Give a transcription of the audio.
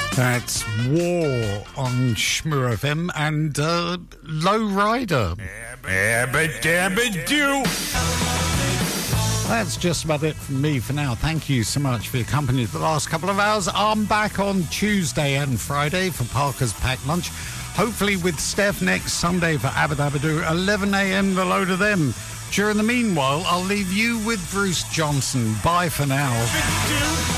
That's War on Shmoo FM and Low Rider. That's just about it from me for now. Thank you so much for your company for the last couple of hours. I'm back on Tuesday and Friday for Parker's Packed Lunch. Hopefully with Steph next Sunday for Abadabadoo, 11 a.m. the load of them. During the meanwhile, I'll leave you with Bruce Johnson. Bye for now.